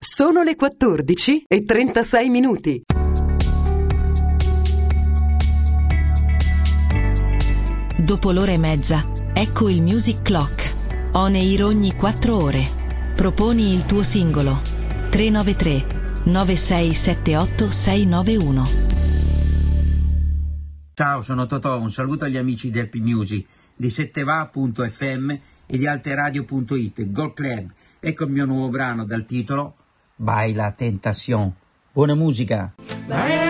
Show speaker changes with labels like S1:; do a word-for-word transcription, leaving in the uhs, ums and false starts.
S1: Sono le quattordici e trentasei minuti.
S2: Dopo l'ora e mezza, ecco il Music Clock. On air ogni quattro ore. Proponi il tuo singolo. tre nove tre nove sei sette otto sei nove uno.
S3: Ciao, sono Totò, un saluto agli amici del P-Music, di setteva punto effe emme e di alteradio punto it, Gold Club. Ecco il mio nuovo brano dal titolo Baila Tentación. Buona musica!